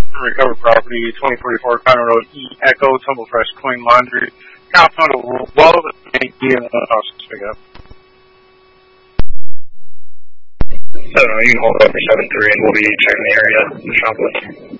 Recovered property, 2044 Connor Road, E Echo, Tumble Fresh, Clean Laundry. Cop found a well of the and house pick up. So you can hold up for 7-3 and we'll be checking the area, the shoplift.